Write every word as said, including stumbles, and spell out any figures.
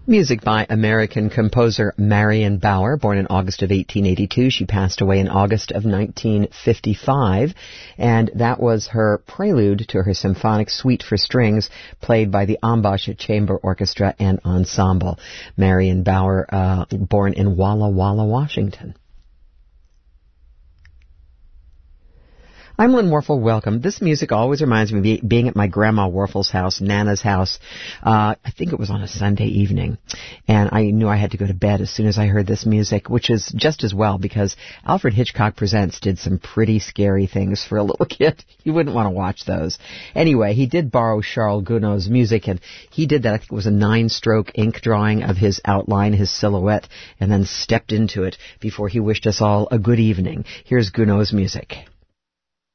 Music by American composer Marion Bauer, born in August of eighteen eighty-two. She passed away in August of nineteen fifty-five, and that was her prelude to her symphonic suite for strings, played by the Ambash Chamber Orchestra and Ensemble. Marion Bauer, uh, born in Walla Walla, Washington. I'm Lynn Warfel. Welcome. This music always reminds me of being at my grandma Warfel's house, Nana's house. Uh, I think it was on a Sunday evening, and I knew I had to go to bed as soon as I heard this music, which is just as well because Alfred Hitchcock Presents did some pretty scary things for a little kid. You wouldn't want to watch those. Anyway, he did borrow Charles Gounod's music, and he did that. I think it was a nine-stroke ink drawing of his outline, his silhouette, and then stepped into it before he wished us all a good evening. Here's Gounod's music.